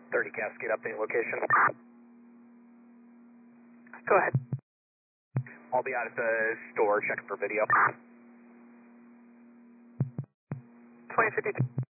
30 Cascade, update location. Go ahead. I'll be out at the store checking for video. 2052.